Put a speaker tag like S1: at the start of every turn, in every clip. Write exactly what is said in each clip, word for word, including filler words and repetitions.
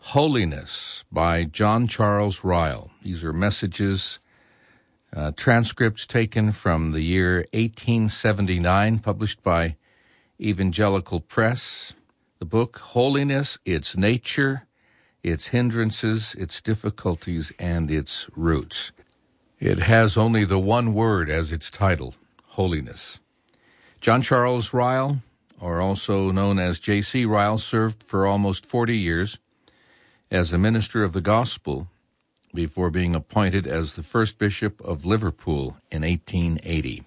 S1: Holiness by John Charles Ryle. These are messages, uh, transcripts taken from the year eighteen seventy-nine, published by Evangelical Press. The book, Holiness, Its Nature, Its Hindrances, Its Difficulties, and Its Roots. It has only the one word as its title, holiness. John Charles Ryle, or also known as J C Ryle, served for almost forty years as a minister of the gospel before being appointed as the first bishop of Liverpool in eighteen eighty.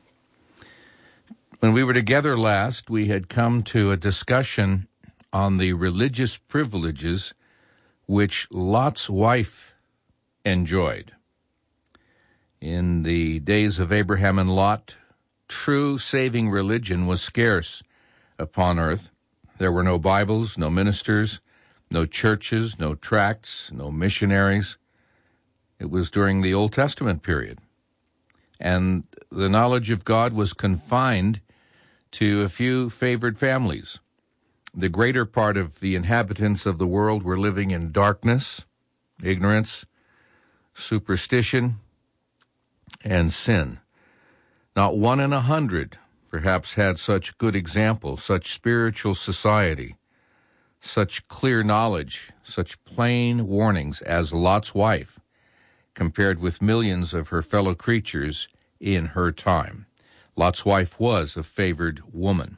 S1: When we were together last, we had come to a discussion on the religious privileges which Lot's wife enjoyed. In the days of Abraham and Lot, true saving religion was scarce upon earth. There were no Bibles, no ministers, no churches, no tracts, no missionaries. It was during the Old Testament period. And the knowledge of God was confined to a few favored families. The greater part of the inhabitants of the world were living in darkness, ignorance, superstition, and sin. Not one in a hundred perhaps had such good example, such spiritual society, such clear knowledge, such plain warnings as Lot's wife, compared with millions of her fellow creatures in her time. Lot's wife was a favored woman.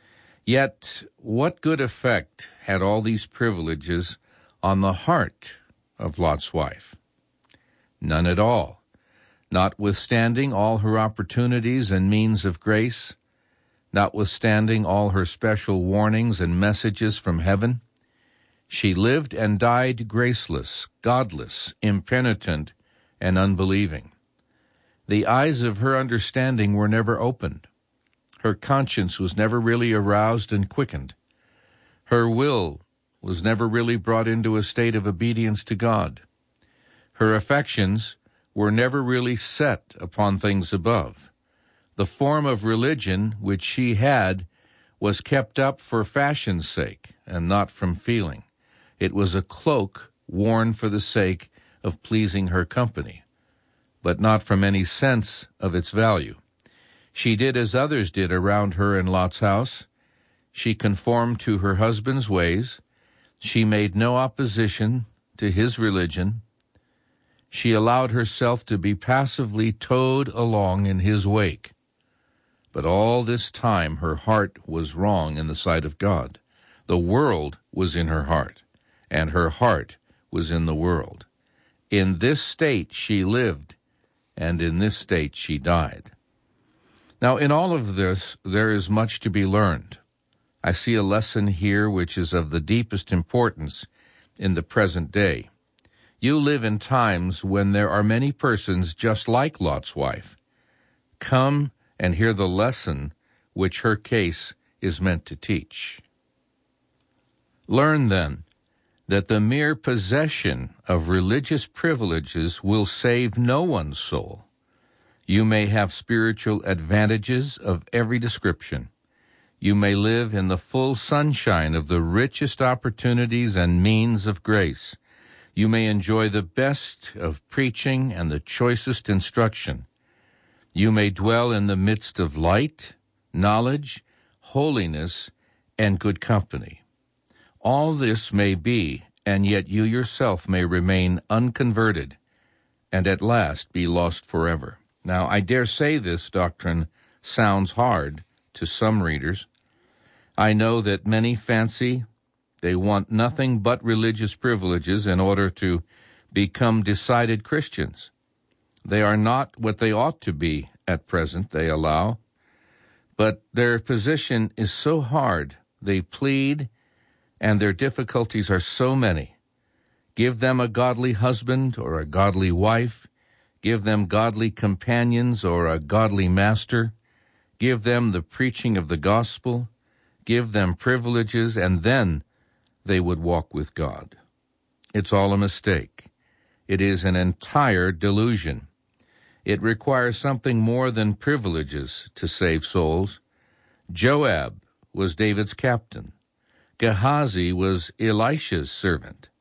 S1: Yet, what good effect had all these privileges on the heart of Lot's wife? None at all. Notwithstanding all her opportunities and means of grace, notwithstanding all her special warnings and messages from heaven, she lived and died graceless, godless, impenitent, and unbelieving. The eyes of her understanding were never opened. Her conscience was never really aroused and quickened. Her will was never really brought into a state of obedience to God. Her affections were never really set upon things above. The form of religion which she had was kept up for fashion's sake and not from feeling. It was a cloak worn for the sake of pleasing her company, but not from any sense of its value. She did as others did around her in Lot's house. She conformed to her husband's ways. She made no opposition to his religion. She allowed herself to be passively towed along in his wake. But all this time her heart was wrong in the sight of God. The world was in her heart, and her heart was in the world. In this state she lived, and in this state she died. Now, in all of this, there is much to be learned. I see a lesson here which is of the deepest importance in the present day. You live in times when there are many persons just like Lot's wife. Come and hear the lesson which her case is meant to teach. Learn, then, that the mere possession of religious privileges will save no one's soul. You may have spiritual advantages of every description. You may live in the full sunshine of the richest opportunities and means of grace. You may enjoy the best of preaching and the choicest instruction. You may dwell in the midst of light, knowledge, holiness, and good company. All this may be, and yet you yourself may remain unconverted and at last be lost forever. Now, I dare say this doctrine sounds hard to some readers. I know that many fancy they want nothing but religious privileges in order to become decided Christians. They are not what they ought to be at present, they allow. But their position is so hard, they plead, and their difficulties are so many. Give them a godly husband or a godly wife. Give them godly companions or a godly master. Give them the preaching of the gospel. Give them privileges, and then they would walk with God. It's all a mistake. It is an entire delusion. It requires something more than privileges to save souls. Joab was David's captain. Gehazi was Elisha's servant.